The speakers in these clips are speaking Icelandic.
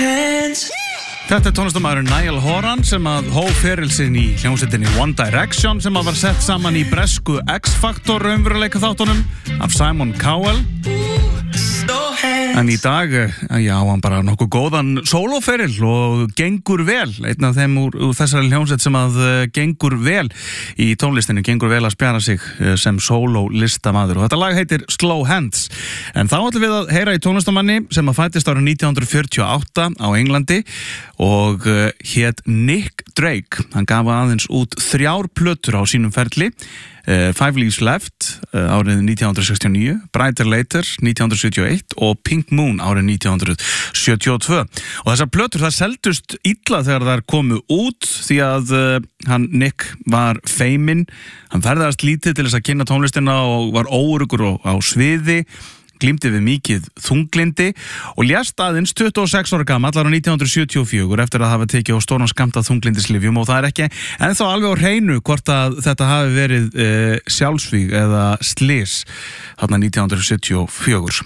Þetta tónlistarmaðurinn Niall Horan sem að hóf feril sinn í hljómsveitinni One Direction sem að var sett saman í bresku X-Factor raunveruleika þáttunum af Simon Cowell. En í dag, já, hann bara nokkuð góðan sólóferil og gengur vel. Einn af þeim úr þessari hljómsveit sem að gengur vel í tónlistinni, gengur vel að spjara sig sem sólólistamaður. Og þetta lag heitir Slow Hands. En þá ætlum við að heyra í tónlistamanni sem að fæddist árið 1948 á Englandi og hét Nick Drake. Hann gaf aðeins út 3 plötur á sínum ferli. Five Leaves Left árið 1969, Brighter Later 1971 og Pink Moon árið 1972 og þessar plötur það seldust illa þegar þær komu út því að hann Nick var feiminn, hann ferðast lítið til þess að kynna tónlistina og var óöruggur á sviði, glímdi við mikið þunglindi og lést aðeins 26 ára gamall árið 1974 eftir að hafa tekið á stóran skammt af þunglyndislyfjum og það er ekki ennþá alveg á hreinu hvort að þetta hafi verið sjálfsvíg eða slys þarna 1974.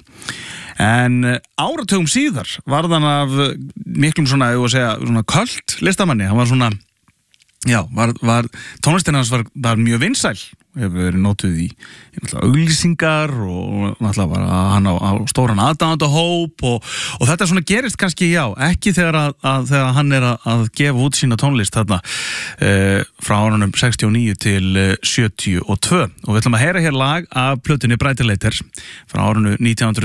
En áratugum síðar var hann af miklum svona, ég voru að segja, svona kult listamanni, hann var svona, já, var tónlistin hans var mjög vinsæl, hefur verið notuð í auglýsingar og náttúrulega var hann á stóran aðdáendahóp og þetta svona gerist kannski, já, ekki þegar hann er að gefa út sína tónlist þarna frá árunum 69 til 72 og við ætlum að heyra hér lag af plötunni Brighter Later frá árunu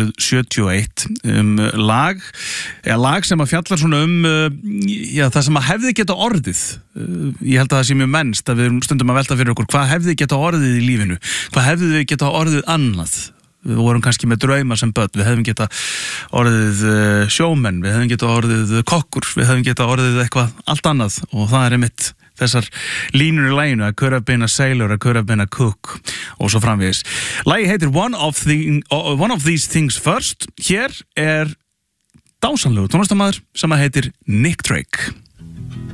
1971 lag sem að fjallar svona já, það sem að hefði geta orðið. Ég held að það sé mjög mennst að við stundum að velta fyrir okkur hvað hefði geta orðið í lífinu, hvað hefði við geta orðið annað. Við vorum kannski með drauma sem börn, við hefðum geta orðið sjómenn, við hefðum geta orðið kokkur, við hefðum geta orðið eitthvað allt annað og það er einmitt þessar línur í laginu, I could have been a sailor, I could have been a cook og svo framvegis. Lagið heitir One of These Things First. Hér er dásamlegur tónlistarmaður sem heitir Nick Drake.